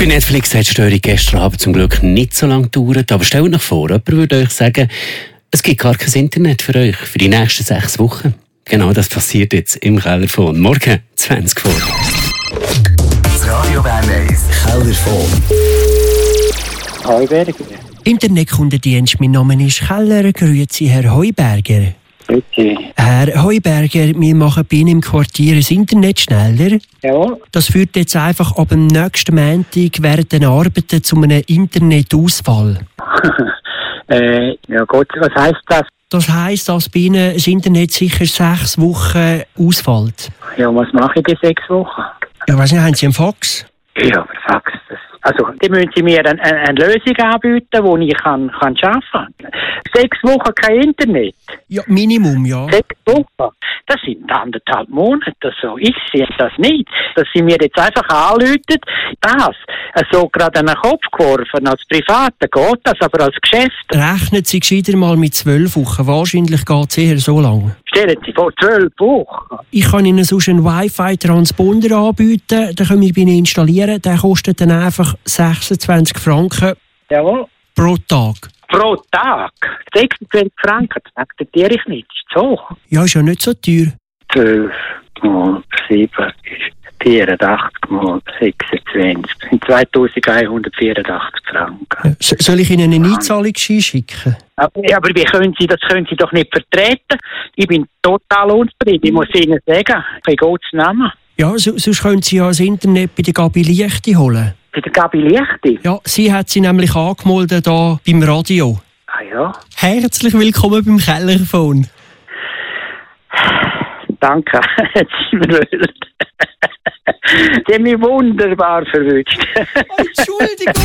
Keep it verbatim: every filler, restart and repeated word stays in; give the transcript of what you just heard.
Bei Netflix hat die Störung gestern Abend zum Glück nicht so lange gedauert. Aber stellt euch vor, jemand würde euch sagen, es gibt gar kein Internet für euch für die nächsten sechs Wochen. Genau das passiert jetzt im Kellerfon. Morgen, zwanzig vor. Das Radio Bern eins Kellerfon. Heuberger. Internetkundendienst, mein Name ist Keller. Grüezi, Herr Heuberger. Bitte. Herr Heuberger, wir machen bei Ihnen im Quartier das Internet schneller. Ja. Das führt jetzt einfach ab dem nächsten Montag während den Arbeiten zu einem Internetausfall. äh, ja gut, was heisst das? Das heisst, dass bei Ihnen das Internet sicher sechs Wochen ausfällt. Ja, was mache ich in sechs Wochen? Ja, weiss nicht, haben Sie einen Fax? Ja, aber Fax, das... Also, die müssen Sie mir eine, eine, eine Lösung anbieten, die ich kann, kann arbeiten kann. Sechs Wochen kein Internet. Ja, Minimum, ja. Sechs Wochen. Das sind anderthalb Monate. So. Ich sehe das nicht. Dass Sie mir jetzt einfach anrufen, das so gerade an den Kopf geworfen. Als Private geht das, aber als Geschäft. Rechnen Sie gescheiter mal mit zwölf Wochen. Wahrscheinlich geht es eher so lange. Stellen Sie vor, zwölf Wochen. Ich kann Ihnen sonst einen Wi-Fi-Transponder anbieten. Den können wir bei Ihnen installieren. Der kostet dann einfach sechsundzwanzig Franken Jawohl. pro Tag. Pro Tag? sechsundzwanzig Franken, das akzeptiere ich nicht. Das ist zu hoch. Ja, ist ja nicht so teuer. zwölf mal sieben ist vierundachtzig mal sechsundzwanzig. Das sind zweitausendeinhundertvierundachtzig Franken. Ja. Soll ich Ihnen eine Einzahlungsschein schicken? Ja, aber wie können Sie, das können Sie doch nicht vertreten. Ich bin total unzufrieden. Ich muss Ihnen sagen, ich gehe zu Namen. Ja, so, sonst können Sie ja das Internet bei der Gabi Lichti holen. Bei der Gabi Lichti? Ja, sie hat sie nämlich angemeldet hier beim Radio. Ah ja? Herzlich willkommen beim Kellerfon. Danke, jetzt sind wir wild. Sie haben mich wunderbar verwünscht. Entschuldigung.